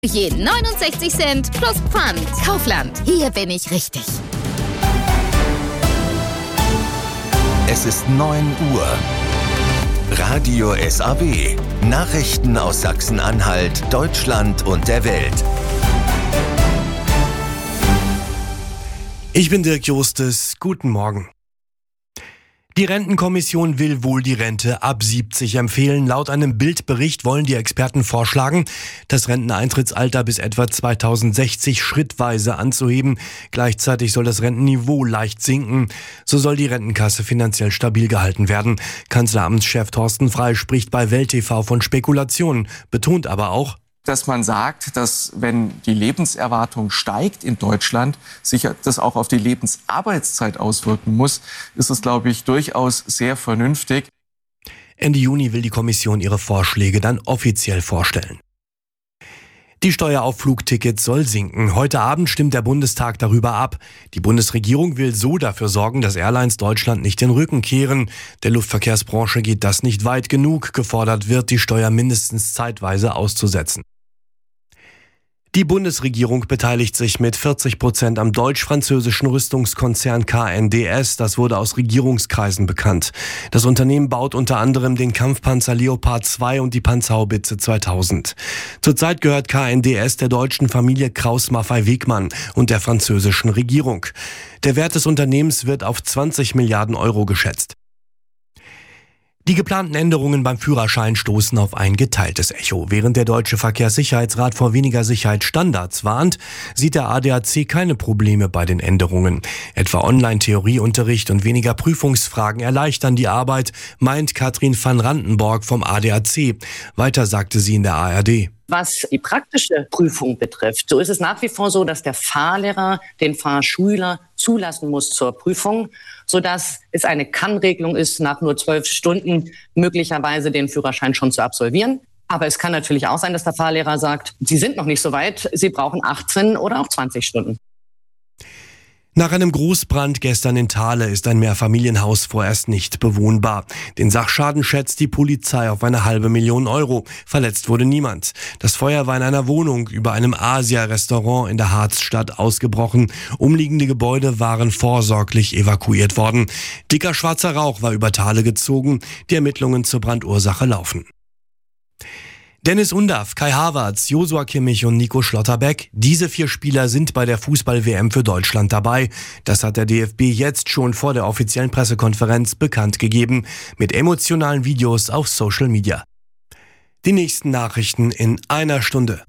Je 69 Cent plus Pfand. Kaufland. Hier bin ich richtig. Es ist 9 Uhr. Radio SAW. Nachrichten aus Sachsen-Anhalt, Deutschland und der Welt. Ich bin Dirk Justus. Guten Morgen. Die Rentenkommission will wohl die Rente ab 70 empfehlen. Laut einem Bild-Bericht wollen die Experten vorschlagen, das Renteneintrittsalter bis etwa 2060 schrittweise anzuheben. Gleichzeitig soll das Rentenniveau leicht sinken. So soll die Rentenkasse finanziell stabil gehalten werden. Kanzleramtschef Thorsten Frey spricht bei Welt TV von Spekulationen, betont aber auch, dass man sagt, dass wenn die Lebenserwartung steigt in Deutschland, sich das auch auf die Lebensarbeitszeit auswirken muss, ist es, glaube ich, durchaus sehr vernünftig. Ende Juni will die Kommission ihre Vorschläge dann offiziell vorstellen. Die Steuer auf Flugtickets soll sinken. Heute Abend stimmt der Bundestag darüber ab. Die Bundesregierung will so dafür sorgen, dass Airlines Deutschland nicht den Rücken kehren. Der Luftverkehrsbranche geht das nicht weit genug. Gefordert wird, die Steuer mindestens zeitweise auszusetzen. Die Bundesregierung beteiligt sich mit 40% am deutsch-französischen Rüstungskonzern KNDS. Das wurde aus Regierungskreisen bekannt. Das Unternehmen baut unter anderem den Kampfpanzer Leopard 2 und die Panzerhaubitze 2000. Zurzeit gehört KNDS der deutschen Familie Krauss-Maffei-Wegmann und der französischen Regierung. Der Wert des Unternehmens wird auf 20 Milliarden Euro geschätzt. Die geplanten Änderungen beim Führerschein stoßen auf ein geteiltes Echo. Während der Deutsche Verkehrssicherheitsrat vor weniger Sicherheitsstandards warnt, sieht der ADAC keine Probleme bei den Änderungen. Etwa Online-Theorieunterricht und weniger Prüfungsfragen erleichtern die Arbeit, meint Katrin van Randenborg vom ADAC. Weiter sagte sie in der ARD. Was die praktische Prüfung betrifft, so ist es nach wie vor so, dass der Fahrlehrer den Fahrschüler zulassen muss zur Prüfung, sodass es eine Kann-Regelung ist, nach nur 12 Stunden möglicherweise den Führerschein schon zu absolvieren. Aber es kann natürlich auch sein, dass der Fahrlehrer sagt, Sie sind noch nicht so weit, Sie brauchen 18 oder auch 20 Stunden. Nach einem Großbrand gestern in Thale ist ein Mehrfamilienhaus vorerst nicht bewohnbar. Den Sachschaden schätzt die Polizei auf 500.000 Euro. Verletzt wurde niemand. Das Feuer war in einer Wohnung über einem Asia-Restaurant in der Harzstadt ausgebrochen. Umliegende Gebäude waren vorsorglich evakuiert worden. Dicker schwarzer Rauch war über Thale gezogen. Die Ermittlungen zur Brandursache laufen. Dennis Undaff, Kai Havertz, Joshua Kimmich und Nico Schlotterbeck. Diese 4 Spieler sind bei der Fußball-WM für Deutschland dabei. Das hat der DFB jetzt schon vor der offiziellen Pressekonferenz bekannt gegeben. Mit emotionalen Videos auf Social Media. Die nächsten Nachrichten in einer Stunde.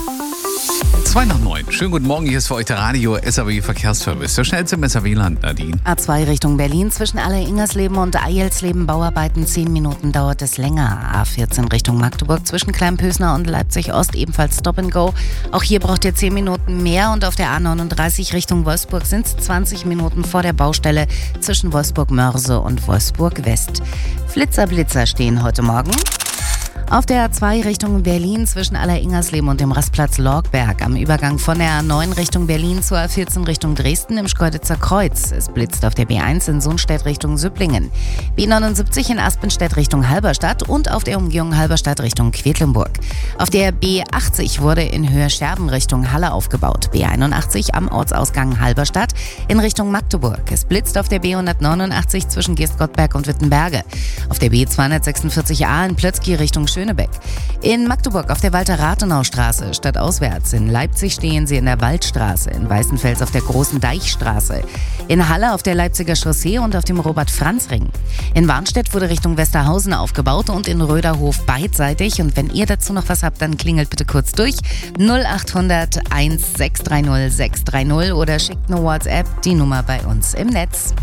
8:02. Schönen guten Morgen, hier ist für euch der Radio SAW Verkehrsservice. Der schnellste im SAW-Land, Nadine. A2 Richtung Berlin zwischen Aller-Ingersleben und Eilsleben Bauarbeiten 10 Minuten dauert es länger. A14 Richtung Magdeburg zwischen Kleinpösner und Leipzig-Ost ebenfalls Stop and Go. Auch hier braucht ihr 10 Minuten mehr und auf der A39 Richtung Wolfsburg sind es 20 Minuten vor der Baustelle zwischen Wolfsburg-Mörse und Wolfsburg-West. Flitzer-Blitzer stehen heute Morgen. Auf der A2 Richtung Berlin zwischen Aller-Ingersleben und dem Rastplatz Lorgberg am Übergang von der A9 Richtung Berlin zur A14 Richtung Dresden im Schkeuditzer Kreuz. Es blitzt auf der B1 in Sohnstedt Richtung Süpplingen, B79 in Aspenstedt Richtung Halberstadt und auf der Umgehung Halberstadt Richtung Quedlinburg. Auf der B80 wurde in Höhe Scherben Richtung Halle aufgebaut, B81 am Ortsausgang Halberstadt in Richtung Magdeburg. Es blitzt auf der B189 zwischen Geestgottberg und Wittenberge, auf der B246a in Plötzky Richtung Schönebeck. In Magdeburg auf der Walter-Rathenau-Straße stadtauswärts. In Leipzig stehen sie in der Waldstraße, in Weißenfels auf der Großen Deichstraße, in Halle auf der Leipziger Chaussee und auf dem Robert-Franz-Ring. In Warnstedt wurde Richtung Westerhausen aufgebaut und in Röderhof beidseitig. Und wenn ihr dazu noch was habt, dann klingelt bitte kurz durch 0800 1630 630 oder schickt eine WhatsApp, die Nummer bei uns im Netz.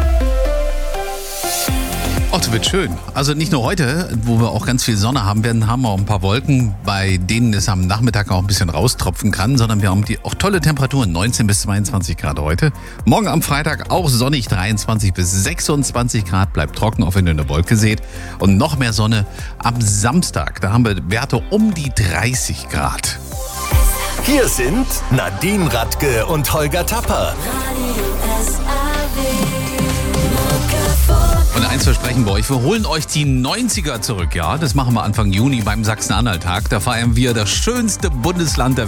Oh, wird schön. Also nicht nur heute, wo wir auch ganz viel Sonne haben werden, haben wir auch ein paar Wolken, bei denen es am Nachmittag auch ein bisschen raustropfen kann, sondern wir haben auch tolle Temperaturen, 19 bis 22 Grad heute. Morgen am Freitag auch sonnig, 23 bis 26 Grad, bleibt trocken, auch wenn ihr eine Wolke seht. Und noch mehr Sonne am Samstag, da haben wir Werte um die 30 Grad. Hier sind Nadine Radke und Holger Tapper. Radio SAW. Und eins versprechen wir euch, wir holen euch die 90er zurück, ja? Das machen wir Anfang Juni beim Sachsen-Anhalt-Tag. Da feiern wir das schönste Bundesland der